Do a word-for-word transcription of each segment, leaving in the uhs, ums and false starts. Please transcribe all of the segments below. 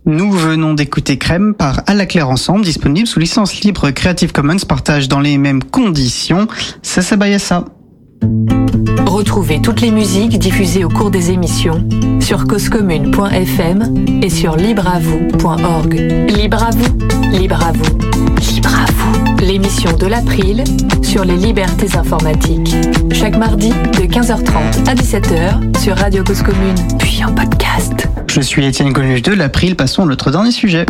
Nous venons d'écouter Crème par À la Claire Ensemble, disponible sous licence libre Creative Commons, partage dans les mêmes conditions. Ça s'abaille à ça. Retrouvez toutes les musiques diffusées au cours des émissions sur cause commune point f m et sur libre à vous point org. Libre à vous, libre à vous, libre à vous. L'émission de l'April sur les libertés informatiques. Chaque mardi de quinze heures trente à dix-sept heures sur Radio Cause Commune, puis en podcast. Je suis Étienne Coluche de l'April, passons à notre dernier sujet.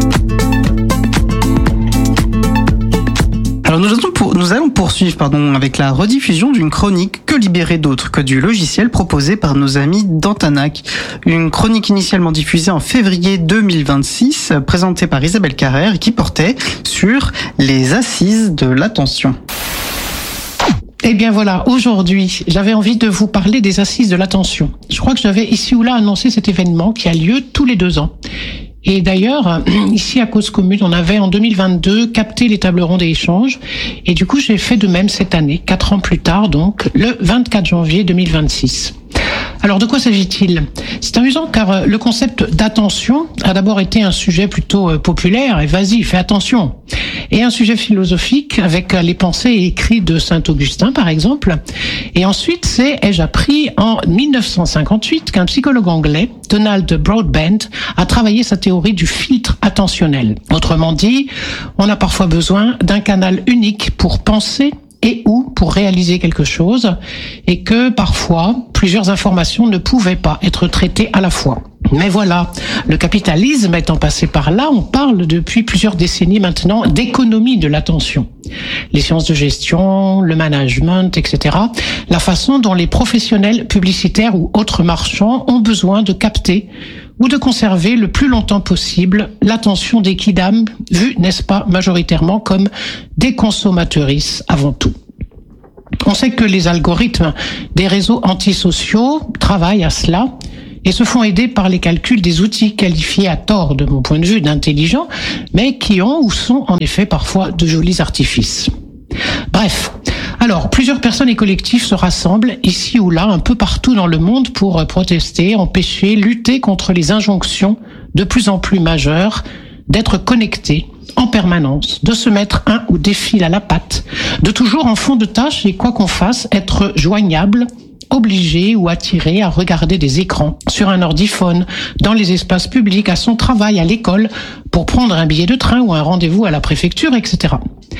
Alors nous allons, pour, nous allons poursuivre pardon, avec la rediffusion d'une chronique Que libérer d'autres que du logiciel proposée par nos amis d'Antanac. Une chronique initialement diffusée en février deux mille vingt-six, présentée par Isabelle Carrère, qui portait sur les assises de l'attention. Eh bien voilà, aujourd'hui, j'avais envie de vous parler des assises de l'attention. Je crois que j'avais ici ou là annoncé cet événement qui a lieu tous les deux ans. Et d'ailleurs, ici à Cause Commune, on avait en deux mille vingt-deux capté les tables rondes et échanges. Et du coup, j'ai fait de même cette année, quatre ans plus tard, donc le vingt-quatre janvier deux mille vingt-six. Alors de quoi s'agit-il ? C'est amusant car le concept d'attention a d'abord été un sujet plutôt populaire, et vas-y, fais attention, et un sujet philosophique avec les pensées et écrits de Saint-Augustin par exemple. Et ensuite, c'est, ai-je appris, en dix-neuf cent cinquante-huit qu'un psychologue anglais, Donald Broadbent, a travaillé sa théorie du filtre attentionnel. Autrement dit, on a parfois besoin d'un canal unique pour penser et ou pour réaliser quelque chose, et que parfois, plusieurs informations ne pouvaient pas être traitées à la fois. Mais voilà, le capitalisme étant passé par là, on parle depuis plusieurs décennies maintenant d'économie de l'attention. Les sciences de gestion, le management, et cetera. La façon dont les professionnels publicitaires ou autres marchands ont besoin de capter ou de conserver le plus longtemps possible l'attention des kidam, vues, n'est-ce pas, majoritairement comme des consommatrices avant tout. On sait que les algorithmes des réseaux antisociaux travaillent à cela et se font aider par les calculs des outils qualifiés à tort, de mon point de vue, d'intelligents, mais qui ont ou sont en effet parfois de jolis artifices. Bref. Alors, plusieurs personnes et collectifs se rassemblent ici ou là, un peu partout dans le monde, pour protester, empêcher, lutter contre les injonctions de plus en plus majeures d'être connectés en permanence, de se mettre un ou des fils à la patte, de toujours en fond de tâche et quoi qu'on fasse, être joignable, obligé ou attiré à regarder des écrans sur un ordiphone, dans les espaces publics, à son travail, à l'école, pour prendre un billet de train ou un rendez-vous à la préfecture, et cetera.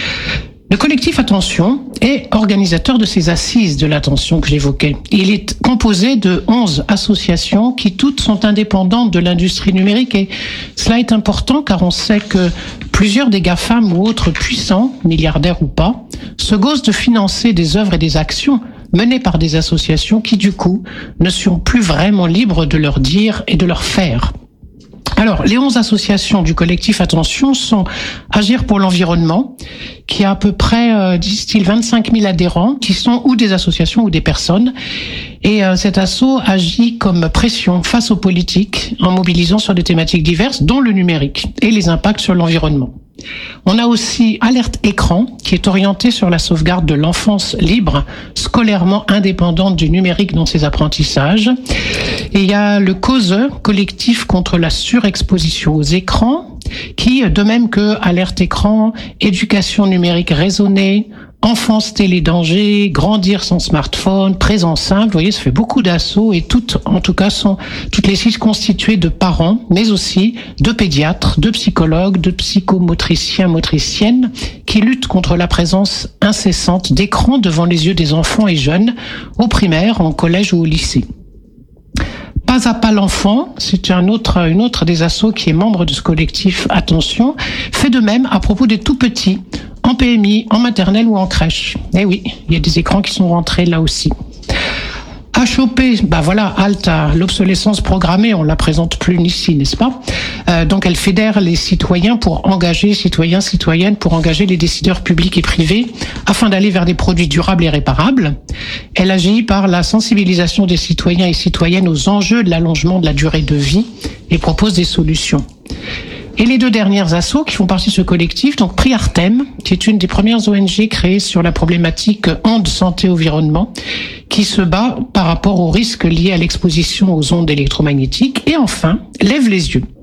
Le collectif Attention est organisateur de ces assises de l'attention que j'évoquais. Il est composé de onze associations qui toutes sont indépendantes de l'industrie numérique, et cela est important car on sait que plusieurs des GAFAM ou autres puissants, milliardaires ou pas, se gaussent de financer des œuvres et des actions menées par des associations qui du coup ne sont plus vraiment libres de leur dire et de leur faire. Alors, les onze associations du collectif Attention sont Agir pour l'environnement, qui a à peu près, euh, disent-ils, vingt-cinq mille adhérents, qui sont ou des associations ou des personnes. Et euh, cet asso agit comme pression face aux politiques, en mobilisant sur des thématiques diverses, dont le numérique et les impacts sur l'environnement. On a aussi Alerte Écran, qui est orienté sur la sauvegarde de l'enfance libre, scolairement indépendante du numérique dans ses apprentissages. Et il y a le CAUSE, collectif contre la surexposition aux écrans, qui, de même que Alerte Écran, éducation numérique raisonnée, enfance télé-danger, grandir sans smartphone, présence simple, vous voyez, ça fait beaucoup d'assauts, et toutes, en tout cas, sont toutes les six constituées de parents, mais aussi de pédiatres, de psychologues, de psychomotriciens, motriciennes, qui luttent contre la présence incessante d'écrans devant les yeux des enfants et jeunes, au primaire, en collège ou au lycée. Pas à pas l'enfant, c'est un autre, une autre des assos qui est membre de ce collectif Attention, fait de même à propos des tout petits, en P M I, en maternelle ou en crèche. Eh oui, il y a des écrans qui sont rentrés là aussi. H O P, bah voilà, halte à l'obsolescence programmée, on la présente plus ici, n'est-ce pas ? euh, Donc elle fédère les citoyens pour engager, citoyens, citoyennes, pour engager les décideurs publics et privés afin d'aller vers des produits durables et réparables. Elle agit par la sensibilisation des citoyens et citoyennes aux enjeux de l'allongement de la durée de vie et propose des solutions. Et les deux dernières assos qui font partie de ce collectif, donc Priartem, qui est une des premières O N G créées sur la problématique ondes santé-environnement, qui se bat par rapport aux risques liés à l'exposition aux ondes électromagnétiques. Et enfin, Lève les yeux,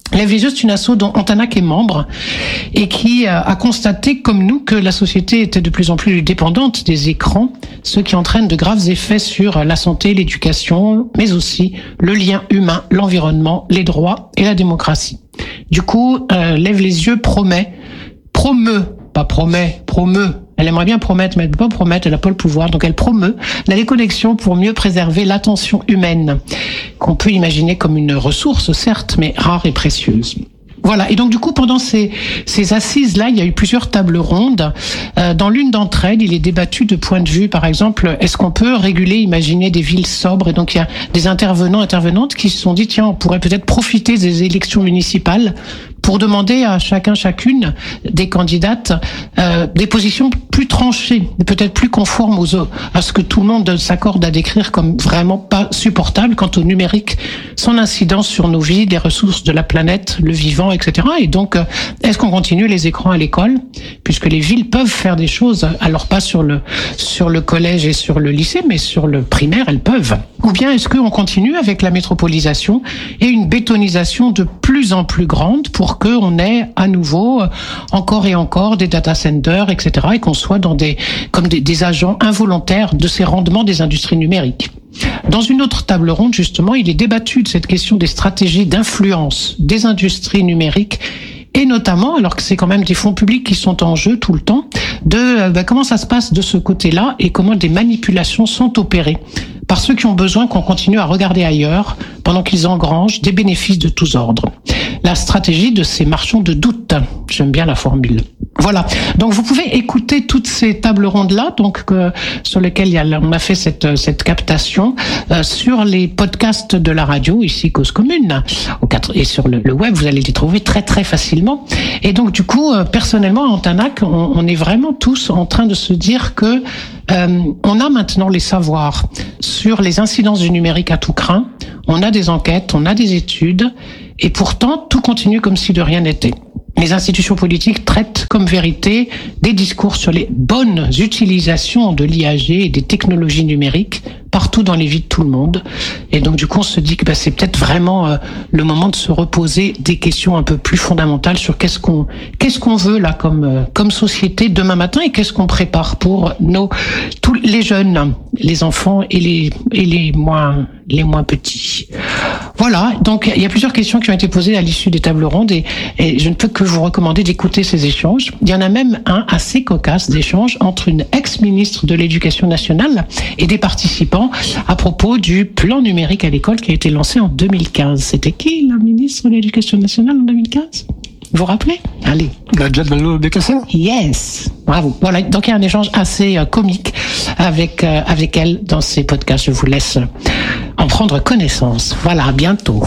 Lève les yeux, c'est une asso dont Antanak est membre et qui a constaté, comme nous, que la société était de plus en plus dépendante des écrans, ce qui entraîne de graves effets sur la santé, l'éducation, mais aussi le lien humain, l'environnement, les droits et la démocratie. Du coup, euh, Lève les yeux promet, promeut, pas promet, promeut. Elle aimerait bien promettre, mais elle ne peut pas promettre, elle n'a pas le pouvoir. Donc elle promeut la déconnexion pour mieux préserver l'attention humaine, qu'on peut imaginer comme une ressource, certes, mais rare et précieuse. Voilà. Et donc, du coup, pendant ces, ces assises-là, il y a eu plusieurs tables rondes. Euh, dans l'une d'entre elles, il est débattu de points de vue, par exemple, est-ce qu'on peut réguler, imaginer des villes sobres? Et donc, il y a des intervenants, intervenantes qui se sont dit, tiens, on pourrait peut-être profiter des élections municipales pour demander à chacun, chacune des candidates euh, des positions plus tranchées, peut-être plus conformes aux, à ce que tout le monde s'accorde à décrire comme vraiment pas supportable quant au numérique, son incidence sur nos vies, les ressources de la planète, le vivant, et cetera. Et donc, euh, est-ce qu'on continue les écrans à l'école, puisque les villes peuvent faire des choses, alors pas sur le sur le collège et sur le lycée, mais sur le primaire, elles peuvent. Ou bien est-ce qu'on continue avec la métropolisation et une bétonisation de plus en plus grande pour qu'on ait à nouveau encore et encore des data centers, et cetera, et qu'on soit dans des comme des, des agents involontaires de ces rendements des industries numériques. Dans une autre table ronde, justement, il est débattu de cette question des stratégies d'influence des industries numériques et notamment, alors que c'est quand même des fonds publics qui sont en jeu tout le temps, de euh, bah, comment ça se passe de ce côté-là et comment des manipulations sont opérées par ceux qui ont besoin qu'on continue à regarder ailleurs pendant qu'ils engrangent des bénéfices de tous ordres. La stratégie de ces marchands de doute. J'aime bien la formule. Voilà. Donc vous pouvez écouter toutes ces tables rondes-là, donc euh, sur lesquelles il y a, on a fait cette cette captation euh, sur les podcasts de la radio ici Cause Commune au quatre, et sur le, le web vous allez les trouver très très facilement. Et donc du coup euh, personnellement à Antanak on, on est vraiment tous en train de se dire que euh, on a maintenant les savoirs sur les incidences du numérique à tout crin. On a des enquêtes, on a des études, et pourtant tout continue comme si de rien n'était. Les institutions politiques traitent comme vérité des discours sur les bonnes utilisations de l'I A G et des technologies numériques partout dans les vies de tout le monde. Et donc, du coup, on se dit que bah, c'est peut-être vraiment euh, le moment de se reposer des questions un peu plus fondamentales sur qu'est-ce qu'on qu'est-ce qu'on veut là comme euh, comme société demain matin et qu'est-ce qu'on prépare pour nos tous les jeunes, les enfants et les et les moins les moins petits. Voilà. Donc, il y a plusieurs questions qui ont été posées à l'issue des tables rondes et, et je ne peux que vous recommander d'écouter ces échanges. Il y en a même un assez cocasse d'échange entre une ex-ministre de l'Éducation nationale et des participants à propos du plan numérique à l'école qui a été lancé en deux mille quinze. C'était qui la ministre de l'Éducation nationale en deux mille quinze? Vous vous rappelez? Allez. Najat Vallaud-Belkacem? Yes. Bravo. Voilà. Donc il y a un échange assez euh, comique avec euh, avec elle dans ces podcasts. Je vous laisse en prendre connaissance. Voilà. À bientôt.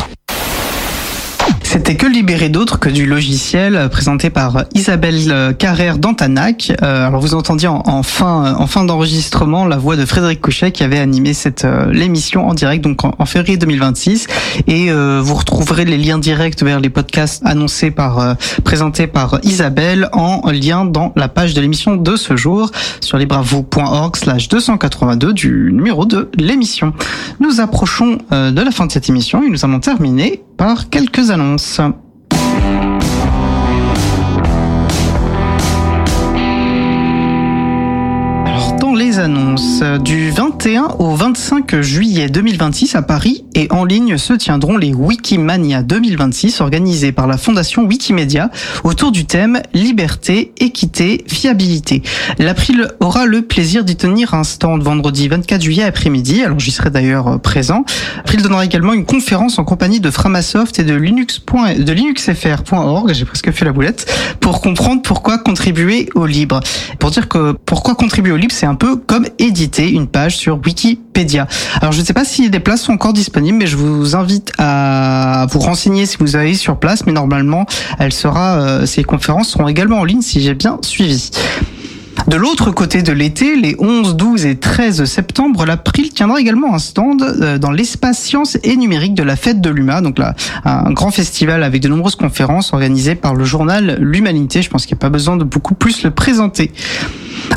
C'était Que libérer d'autres que du logiciel, présenté par Isabelle Carrère d'Antanak. Euh, alors vous entendiez en, en fin en fin d'enregistrement la voix de Frédéric Couchet qui avait animé cette euh, l'émission en direct donc en, en février deux mille vingt-six et euh, vous retrouverez les liens directs vers les podcasts annoncés par euh, présentés par Isabelle en lien dans la page de l'émission de ce jour sur libravou point org slash deux cent quatre-vingt-deux du numéro de l'émission. Nous approchons euh, de la fin de cette émission et nous allons terminer par quelques annonces. Alors, dans les annonces, du vingt et un au vingt-cinq juillet deux mille vingt-six à Paris et en ligne se tiendront les Wikimania deux mille vingt-six organisés par la Fondation Wikimedia autour du thème Liberté, équité, fiabilité. L'April aura le plaisir d'y tenir un stand vendredi vingt-quatre juillet après-midi, alors j'y serai d'ailleurs présent. L'April donnera également une conférence en compagnie de Framasoft et de Linux. de linuxfr point org, j'ai presque fait la boulette, pour comprendre pourquoi contribuer au libre. Pour dire que pourquoi contribuer au libre, c'est un peu comme éditer une page sur Wikipédia. Alors je ne sais pas si des places sont encore disponibles, mais je vous invite à vous renseigner si vous allez sur place, mais normalement, elle sera, euh, ces conférences seront également en ligne si j'ai bien suivi. De l'autre côté de l'été, les onze, douze et treize septembre, l'April tiendra également un stand dans l'espace sciences et numérique de la Fête de l'U M A, donc là, un grand festival avec de nombreuses conférences organisées par le journal L'Humanité. Je pense qu'il n'y a pas besoin de beaucoup plus le présenter.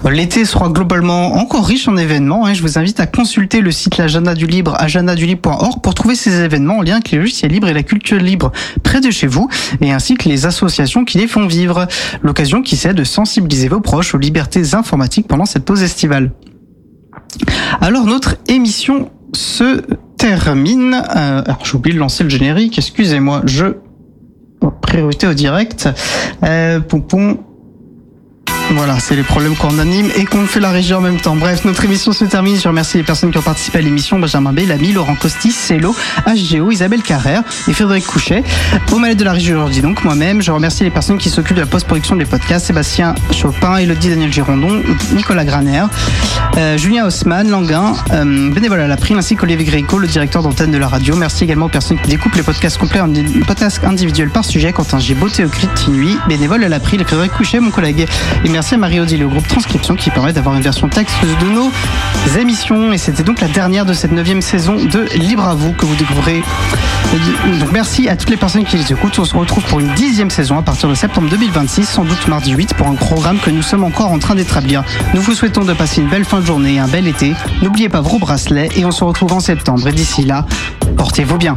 L'été sera globalement encore riche en événements. Hein. Je vous invite à consulter le site l'agenda du libre, agenda du libre point org, pour trouver ces événements en lien avec les logiciels libres et la culture libre près de chez vous, et ainsi que les associations qui les font vivre. L'occasion qui c'est de sensibiliser vos proches aux libertés informatiques pendant cette pause estivale. Alors notre émission se termine. Euh, alors j'ai oublié de lancer le générique, excusez-moi, je... Priorité au direct. Euh, pompon. Voilà, c'est les problèmes qu'on anime et qu'on fait la régie en même temps. Bref, notre émission se termine. Je remercie les personnes qui ont participé à l'émission: Benjamin Bellamy, Laurent Costis, Célo, H G O, Isabelle Carrère et Frédéric Couchet. Au manettes de la régie aujourd'hui, donc moi-même. Je remercie les personnes qui s'occupent de la post-production des podcasts: Sébastien Chopin, Elodie Daniel Girondon, Nicolas Graner, euh, Julien Haussmann, Languin, euh, bénévole à l'April, ainsi qu'Olivier Gréco, le directeur d'antenne de la radio. Merci également aux personnes qui découpent les podcasts complets en podcasts individuels par sujet: Quentin Gibaud, Théocrite Tinuy, bénévole à l'April, et Frédéric Couchet, mon collègue. Et merci à Marie-Odile, le groupe Transcription, qui permet d'avoir une version texte de nos émissions. Et c'était donc la dernière de cette neuvième saison de Libre à vous que vous découvrez. Donc merci à toutes les personnes qui les écoutent. On se retrouve pour une dixième saison à partir de septembre deux mille vingt-six, sans doute mardi huit, pour un programme que nous sommes encore en train d'établir. Nous vous souhaitons de passer une belle fin de journée et un bel été. N'oubliez pas vos bracelets et on se retrouve en septembre. Et d'ici là, portez-vous bien.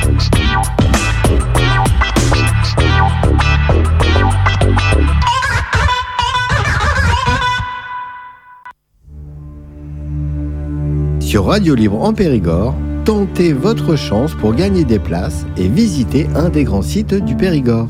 Sur Radio Libre en Périgord, tentez votre chance pour gagner des places et visiter un des grands sites du Périgord.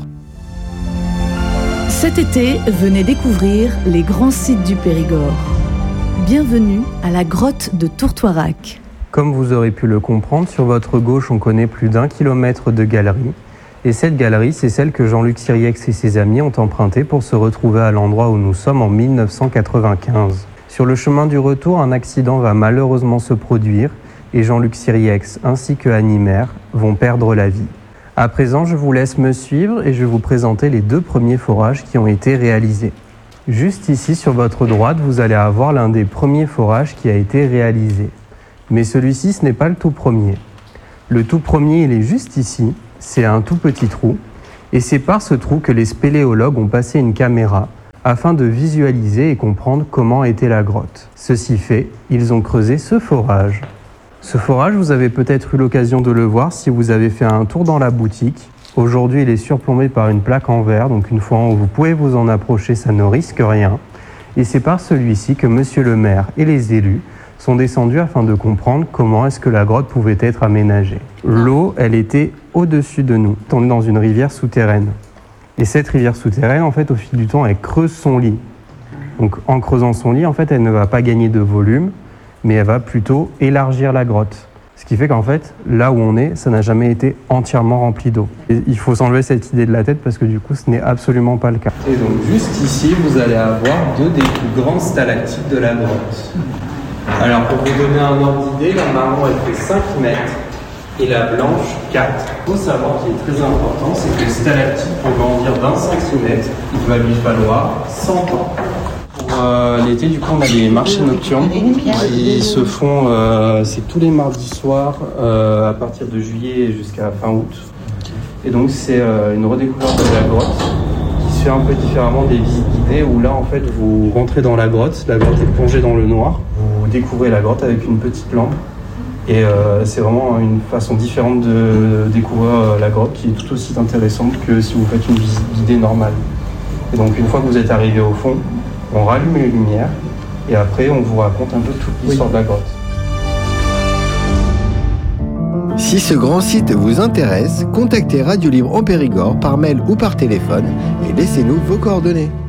Cet été, venez découvrir les grands sites du Périgord. Bienvenue à la grotte de Tourtoirac. Comme vous aurez pu le comprendre, sur votre gauche, on connaît plus d'un kilomètre de galerie. Et cette galerie, c'est celle que Jean-Luc Siriex et ses amis ont empruntée pour se retrouver à l'endroit où nous sommes en mille neuf cent quatre-vingt-quinze. Sur le chemin du retour, un accident va malheureusement se produire et Jean-Luc Siriex ainsi que Annie Maire vont perdre la vie. À présent, je vous laisse me suivre et je vais vous présenter les deux premiers forages qui ont été réalisés. Juste ici, sur votre droite, vous allez avoir l'un des premiers forages qui a été réalisé. Mais celui-ci, ce n'est pas le tout premier. Le tout premier, il est juste ici. C'est un tout petit trou. Et c'est par ce trou que les spéléologues ont passé une caméra afin de visualiser et comprendre comment était la grotte. Ceci fait, ils ont creusé ce forage. Ce forage, vous avez peut-être eu l'occasion de le voir si vous avez fait un tour dans la boutique. Aujourd'hui, il est surplombé par une plaque en verre, donc une fois où vous pouvez vous en approcher, ça ne risque rien. Et c'est par celui-ci que monsieur le maire et les élus sont descendus afin de comprendre comment est-ce que la grotte pouvait être aménagée. L'eau, elle était au-dessus de nous, tombée dans une rivière souterraine. Et cette rivière souterraine, en fait, au fil du temps, elle creuse son lit. Donc, en creusant son lit, en fait, elle ne va pas gagner de volume, mais elle va plutôt élargir la grotte. Ce qui fait qu'en fait, là où on est, ça n'a jamais été entièrement rempli d'eau. Et il faut s'enlever cette idée de la tête parce que du coup, ce n'est absolument pas le cas. Et donc, juste ici, vous allez avoir deux des plus grands stalactites de la grotte. Alors, pour vous donner un ordre d'idée, la marron, elle fait cinq mètres. Et la blanche, quatre. Il faut savoir qu'il est très important, c'est que le stalactite, pour grandir d'un centimètre, il va lui falloir cent ans. Pour euh, l'été, du coup, on a des marchés nocturnes. Ils se font, euh, c'est tous les mardis soirs, euh, à partir de juillet jusqu'à fin août. Et donc, c'est euh, une redécouverte de la grotte qui se fait un peu différemment des visites guidées, où là, en fait, vous rentrez dans la grotte, la grotte est plongée dans le noir. Vous découvrez la grotte avec une petite lampe. Et euh, c'est vraiment une façon différente de découvrir euh, la grotte qui est tout aussi intéressante que si vous faites une visite guidée normale. Et donc une fois que vous êtes arrivé au fond, on rallume les lumières et après on vous raconte un peu toute l'histoire oui. de la grotte. Si ce grand site vous intéresse, contactez Radio Libre en Périgord par mail ou par téléphone et laissez-nous vos coordonnées.